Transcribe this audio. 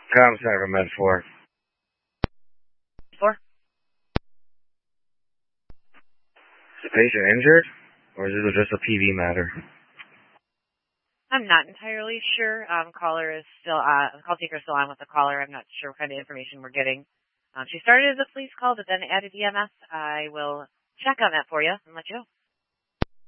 Com Center Med 4. 4? Is the patient injured? Or is it just a PV matter? I'm not entirely sure. Caller is still call taker is still on with the caller. I'm not sure what kind of information we're getting. She started as a police call, but then added EMS. I will check on that for you and let you know.